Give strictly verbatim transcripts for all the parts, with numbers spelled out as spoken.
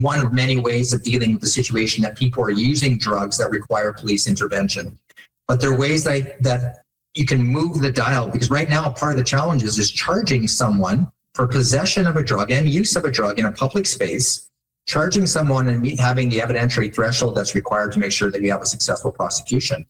one of many ways of dealing with the situation that people are using drugs that require police intervention. But there are ways that, that you can move the dial, because right now part of the challenge is, is charging someone for possession of a drug and use of a drug in a public space, charging someone and meet, having the evidentiary threshold that's required to make sure that you have a successful prosecution.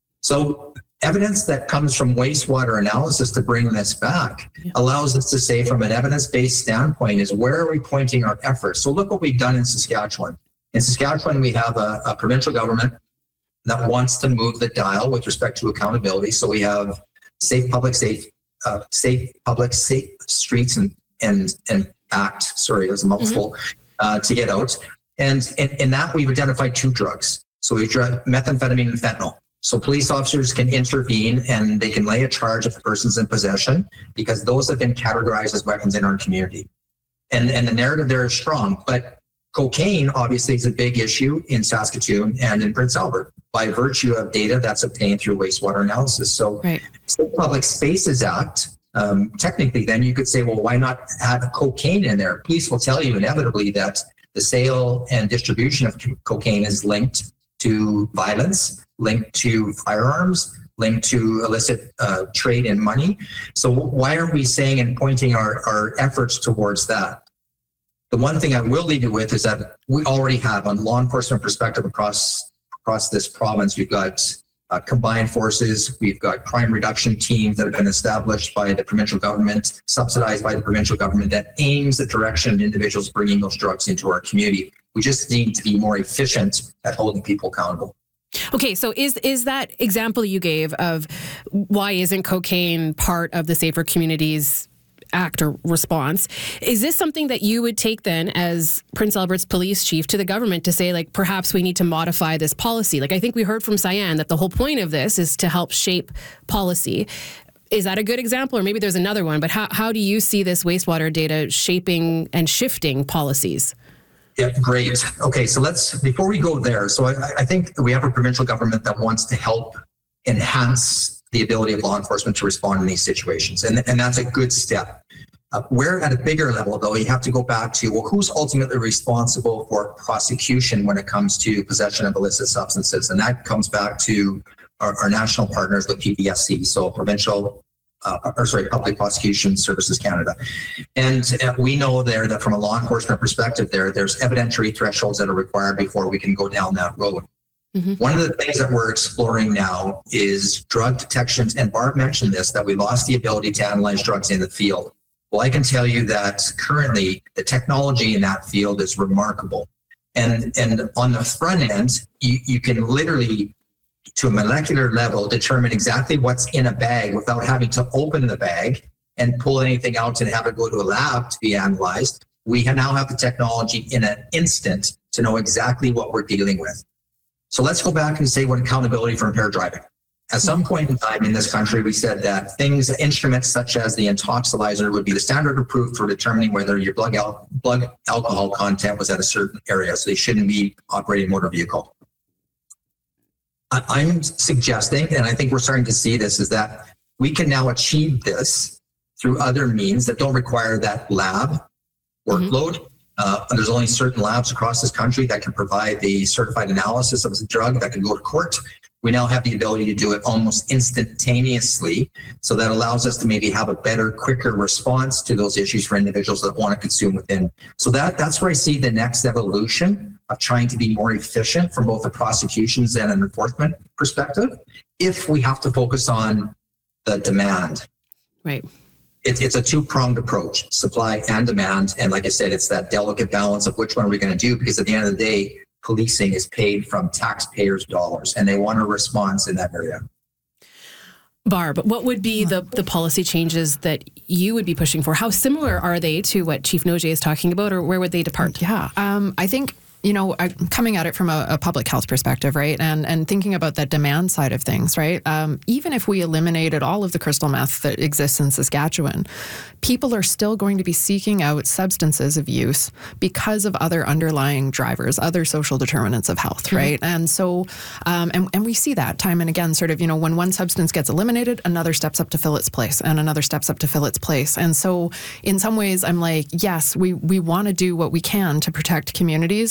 So evidence that comes from wastewater analysis to bring this back yeah. allows us to say from an evidence-based standpoint is where are we pointing our efforts? So look what we've done in Saskatchewan. In Saskatchewan, we have a, a provincial government that wants to move the dial with respect to accountability. So we have safe public safe, uh, safe public safe streets and and and act. Sorry, there's a mouthful mm-hmm. uh, to get out. And in, in that, we've identified two drugs. So we've tried methamphetamine and fentanyl. So police officers can intervene and they can lay a charge if the person's in possession, because those have been categorized as weapons in our community. And, and the narrative there is strong. But cocaine obviously is a big issue in Saskatoon and in Prince Albert by virtue of data that's obtained through wastewater analysis. So right. Safe Public Spaces Act, um, technically then you could say, well, why not have cocaine in there? Police will tell you inevitably that the sale and distribution of cocaine is linked to violence, linked to firearms, linked to illicit uh, trade in money. So why aren't we saying and pointing our, our efforts towards that? The one thing I will leave you with is that we already have, on law enforcement perspective across across this province, we've got uh, combined forces, we've got crime reduction teams that have been established by the provincial government, subsidized by the provincial government, that aims the direction of individuals bringing those drugs into our community. We just need to be more efficient at holding people accountable. Okay, so is is that example you gave of why isn't cocaine part of the Safer Communities Act or response, is this something that you would take then as Prince Albert's police chief to the government to say, like, perhaps we need to modify this policy? Like, I think we heard from Cyan that the whole point of this is to help shape policy. Is that a good example? Or maybe there's another one, but how, how do you see this wastewater data shaping and shifting policies? Yeah, great. Okay, so let's, before we go there, so I, I think we have a provincial government that wants to help enhance the ability of law enforcement to respond in these situations. And, and that's a good step. Uh, where at a bigger level, though, you have to go back to, well, who's ultimately responsible for prosecution when it comes to possession of illicit substances? And that comes back to our, our national partners with P P S C, so Provincial, uh, or sorry, Public Prosecution Services Canada. And uh, we know there that from a law enforcement perspective there, there's evidentiary thresholds that are required before we can go down that road. Mm-hmm. One of the things that we're exploring now is drug detections. And Barb mentioned this, that we lost the ability to analyze drugs in the field. Well, I can tell you that currently the technology in that field is remarkable. And, and on the front end, you, you can literally, to a molecular level, determine exactly what's in a bag without having to open the bag and pull anything out and have it go to a lab to be analyzed. We now have the technology in an instant to know exactly what we're dealing with. So let's go back and say what accountability for impaired driving. At some point in time in this country, we said that things, instruments such as the intoxilizer would be the standard of proof for determining whether your blood, al- blood alcohol content was at a certain area. So they shouldn't be operating a motor vehicle. I- I'm suggesting, and I think we're starting to see this, is that we can now achieve this through other means that don't require that lab workload. Mm-hmm. Uh, and there's only certain labs across this country that can provide the certified analysis of the drug that can go to court. We now have the ability to do it almost instantaneously. So that allows us to maybe have a better, quicker response to those issues for individuals that want to consume within. So that that's where I see the next evolution of trying to be more efficient from both the prosecutions and an enforcement perspective, if we have to focus on the demand. Right. It's it's a two-pronged approach, supply and demand. And like I said, it's that delicate balance of which one are we going to do? Because at the end of the day, policing is paid from taxpayers' dollars, and they want a response in that area. Barb, what would be the, the policy changes that you would be pushing for? How similar are they to what Chief Nogier is talking about, or where would they depart? Yeah, um, I think you know, I, coming at it from a, a public health perspective, right, and and thinking about that demand side of things, right, um, even if we eliminated all of the crystal meth that exists in Saskatchewan, people are still going to be seeking out substances of use because of other underlying drivers, other social determinants of health, mm-hmm. right? And so, um, and, and we see that time and again, sort of, you know, when one substance gets eliminated, another steps up to fill its place and another steps up to fill its place. And so in some ways, I'm like, yes, we, we want to do what we can to protect communities,